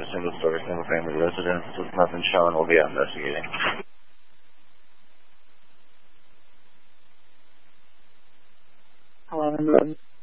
single-story, single-family residence with nothing shown. We'll be investigating. Hello,